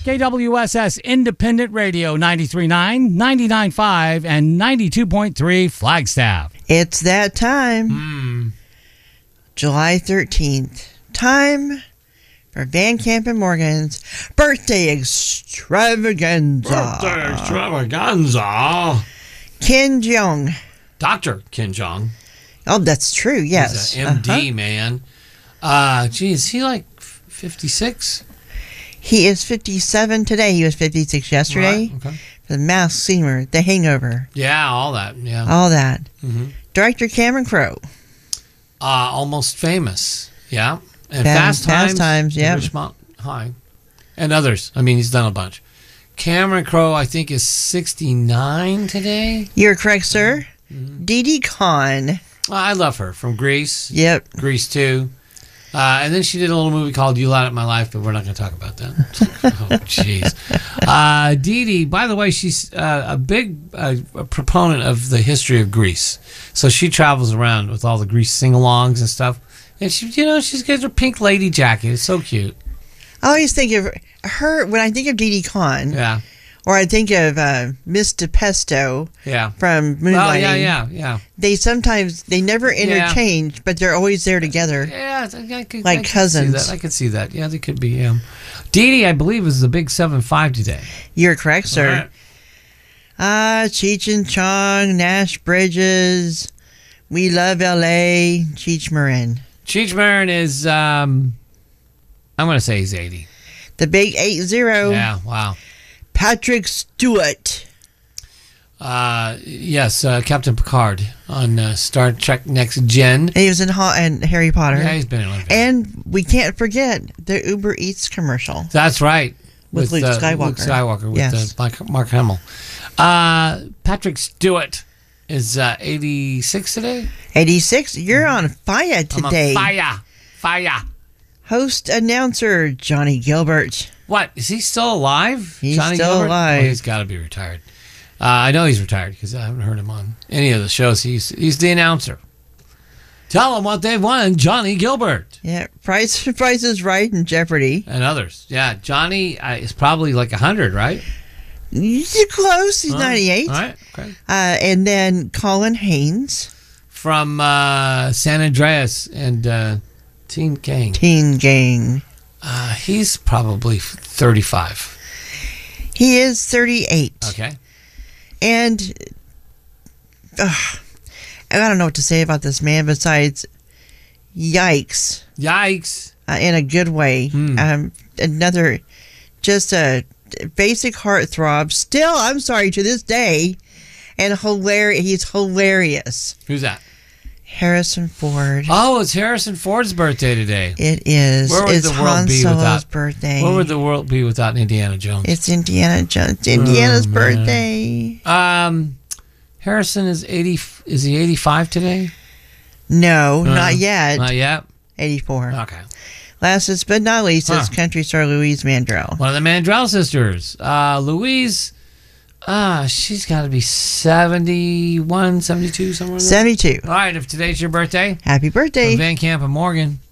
KWSS Independent Radio 93.9, 99.5, and 92.3 Flagstaff. It's that time. July 13th. Time for Van Camp and Morgan's Birthday Extravaganza. Birthday Extravaganza. Ken Jeong. Dr. Ken Jeong. Oh, that's true, yes. He's an MD, man. Is he like 56? He is 57 today. He was 56 yesterday. Right, okay. The Masked Singer, The Hangover. Yeah, all that. Yeah. All that. Mm-hmm. Director Cameron Crowe. Almost Famous. Yeah. And Fast Times. Yeah. Richmond High. And others. I mean, he's done a bunch. Cameron Crowe, I think, is 69 today. You're correct, sir. Didi Khan. I love her from Grease. Yep. Grease 2. And then she did a little movie called You Light Up My Life, but we're not going to talk about that. Oh, jeez. Dee Dee, by the way, she's a big proponent of the history of Grease. So she travels around with all the Grease sing-alongs and stuff. And she's got her pink lady jacket. It's so cute. I always think of her when I think of Didi Khan. Yeah. Or I think of Miss DePesto from Moonlighting. Oh, yeah. They never interchange, but they're always there together. Yeah, like cousins. I could see that. Yeah, they could be. Dee Dee, I believe, is the big 7'5" today. You're correct, sir. Right. Cheech and Chong, Nash Bridges, We Love L.A., Cheech Marin. Cheech Marin is, I'm going to say he's 80. The big 80. Yeah, wow. Patrick Stewart. Yes, Captain Picard on Star Trek Next Gen. And he was in Harry Potter. Yeah, he's been in everything. And we can't forget the Uber Eats commercial. That's right. With Luke Skywalker. Luke Skywalker with Mark Hamill. Patrick Stewart is 86 today. 86? You're on fire today. I'm on fire. Host announcer Johnny Gilbert. What? Is he still alive? He's Johnny still Gilbert? alive. Oh, he's got to be retired. I know he's retired because I haven't heard him on any of the shows. He's the announcer. Tell them what they've won, Johnny Gilbert. Yeah, Price is Right and Jeopardy. And others. Yeah, Johnny is probably like 100, right? He's close. He's 98. All right, okay. And then Colin Haynes. From San Andreas and Teen Gang. He's probably 35. He is 38. Okay. And I don't know what to say about this man besides yikes. In a good way. Another, just a basic heartthrob. Still, I'm sorry, to this day. And he's hilarious. Who's that? Harrison Ford. Oh, it's Harrison Ford's birthday today. It is. It's Han Solo's birthday. Where would the world be without Indiana Jones? It's Indiana Jones. Indiana's birthday. Harrison is 80. Is he 85 today? No, not yet. Not yet? 84. Okay. Last but not least is country star Louise Mandrell. One of the Mandrell sisters. Louise, she's got to be 71, 72, somewhere in there. 72. All right, if today's your birthday. Happy birthday. From Van Camp and Morgan.